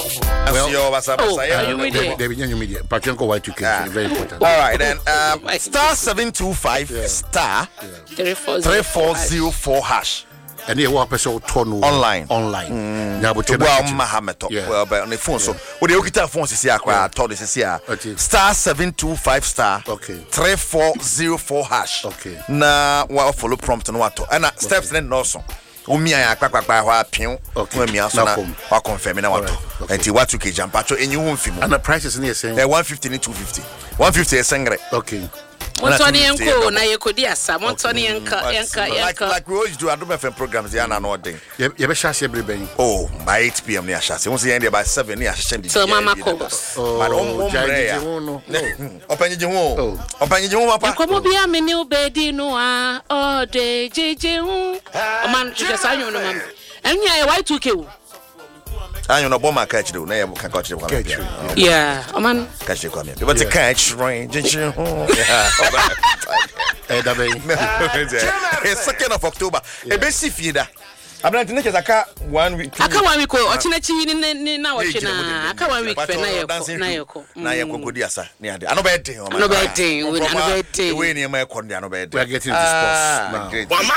media. Patronko Y2K, very important. All right, then star 725 star 3404 hash. And they want person turn online. Yeah, but Mahameto. Well, but on the phone, so what you get a phone is here. Told this is here. Star 725 star. Okay. 3404 hash. Okay. Na what follow prompt no what. And steps then no so. Umi ya kwakwa wa pion. Okay. Me aso na wa confirm na what. Enti what you jump pacho enyu hu mfi mu. And the price is near saying 150 and 250. 150 is sengre. Okay. Montoni enko na yekodi asa Montoni enka like we always do Adom FM programs here na no thing. You be share everybody. Oh, by 8 p.m. near share. Once you end by 7 near share. So mama calls. But open you papa. Enko bia me new bedi no all day jeje hu. O man just anyo no man. Enya Y2K. I know bomb catch do. Na you can catch them. Yeah, o man catch them come. But the catch range. It's 2nd of October. E be si fieda. Abranti ne kezaka 1 week. Aka 1 week o chinachi ni na wo china. Aka 1 week pe na yeko. Na yeko godi asa. Ni ade. Ano be den o man. No be den. We ni e ma ekon de ano be den. We are getting into sports now.